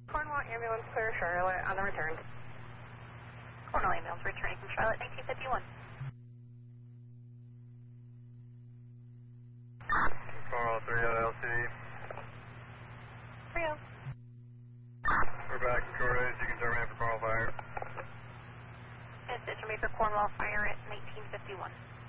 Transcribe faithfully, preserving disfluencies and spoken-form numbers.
Cornwall ambulance clear Charlotte on the return. Cornwall ambulance returning from Charlotte, nineteen fifty-one. Cornwall three oh L T. three oh. We're back in Corrales. You can terminate for Cornwall Fire. It's terminate for Cornwall Fire at nineteen fifty-one.